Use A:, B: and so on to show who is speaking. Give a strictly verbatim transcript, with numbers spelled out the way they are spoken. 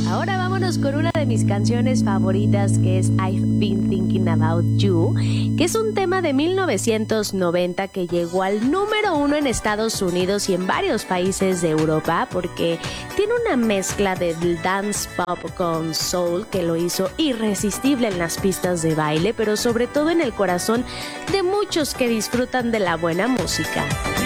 A: Ahora vámonos con una de mis canciones favoritas, que es I've Been Thinking About You, que es un tema de mil novecientos noventa que llegó al número uno en Estados Unidos y en varios países de Europa, porque tiene una mezcla de dance pop con soul que lo hizo irresistible en las pistas de baile, pero sobre todo en el corazón de muchos que disfrutan de la buena música.